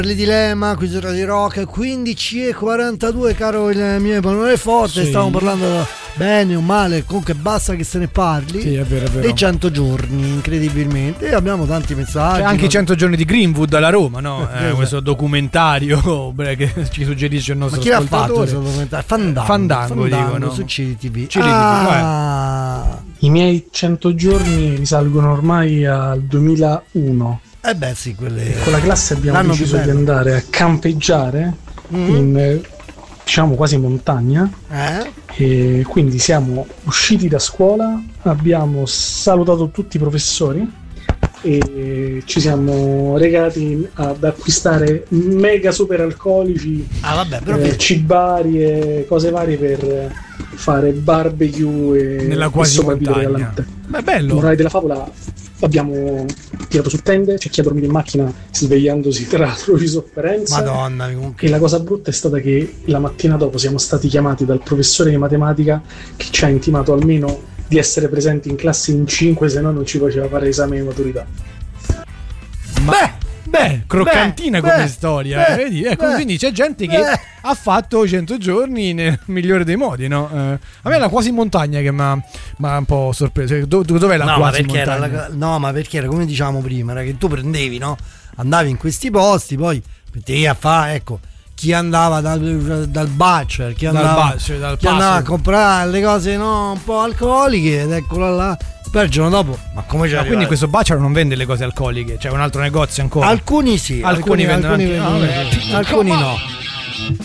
Il dilemma qui su Radio Rock 15:42, caro il mio Emanuele Forte. Stavamo parlando bene o male, comunque basta che se ne parli. Sì, è vero. Dei 100 giorni, incredibilmente, e abbiamo tanti messaggi. C'è anche i 100 giorni di Greenwood alla Roma, no? Questo documentario che ci suggerisce il nostro ascoltatore. Ma chi l'ha fatto questo documentario? Fandango dicono su CDTV. I miei 100 giorni risalgono ormai al 2001. Sì, quelle. Con la classe abbiamo deciso di andare a campeggiare in, diciamo, quasi montagna. E quindi siamo usciti da scuola, abbiamo salutato tutti i professori e ci siamo recati ad acquistare mega super alcolici, cibari e cose varie per fare barbecue nella quasi montagna. È bello. Morale della favola: abbiamo tirato su tende, c'è chi ha dormito in macchina svegliandosi tra atroci sofferenze. Madonna, e la cosa brutta è stata che la mattina dopo siamo stati chiamati dal professore di matematica che ci ha intimato almeno di essere presenti in classe in 5, se no non ci faceva fare l'esame di maturità. Croccantina come storia, vedi? Quindi c'è gente che ha fatto 100 giorni nel migliore dei modi, no? A me è la quasi montagna che mi ha un po' sorpreso. Dov'è la quasi montagna? Ma perché era come diciamo prima, era che tu prendevi, no? Andavi in questi posti, poi ti a fare, ecco, chi andava dal butcher, chi andava a comprare le cose, no, un po' alcoliche, ed eccola là. Poi il giorno dopo, ma come c'è? Quindi questo butcher non vende le cose alcoliche, c'è un altro negozio ancora? Alcuni sì, alcuni vendono alcuni no.